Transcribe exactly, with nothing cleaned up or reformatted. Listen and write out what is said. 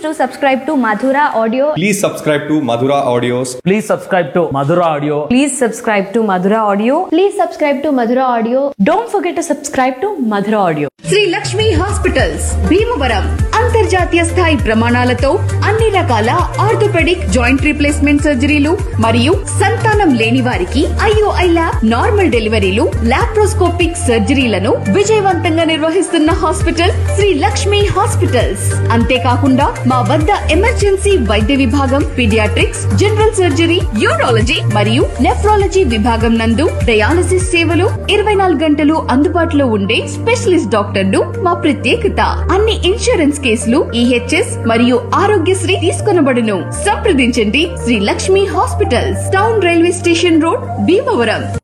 do subscribe to Madhura Audio. Please subscribe to Madhura Audios. Please subscribe to Madhura Audio. Please subscribe to Madhura Audio. Please subscribe to Madhura Audio. Don't forget to subscribe to Madhura Audio. Shri Lakshmi hospitals Bhimavaram అంతర్జాతీయ స్థాయి ప్రమాణాలతో అన్ని రకాల orthopaedic joint replacement సర్జరీలు మరియు సంతానం లేని వారికి ఐఓఐ ల్యాబ్ నార్మల్ డెలివరీలు లాప్రోస్కోపిక్ సర్జరీలను విజయవంతంగా నిర్వహిస్తున్న హాస్పిటల్ శ్రీ లక్ష్మి హాస్పిటల్స్. అంతేకాకుండా మా వద్ద ఎమర్జెన్సీ వైద్య విభాగం, పీడియాట్రిక్స్, జనరల్ సర్జరీ, యూరాలజీ మరియు నెఫ్రాలజీ విభాగం నందు డయాలసిస్ సేవలు ఇరవై నాలుగు గంటలు అందుబాటులో ఉండే స్పెషలిస్ట్ డాక్టర్లు మా ప్రత్యేకత. అన్ని ఇన్సూరెన్స్ కేసులు ఈహెచ్ఎస్ మరియు ఆరోగ్యశ్రీ తీసుకొనబడును. సంప్రదించండి Shri Lakshmi hospitals, town railway station road, Bhimavaram.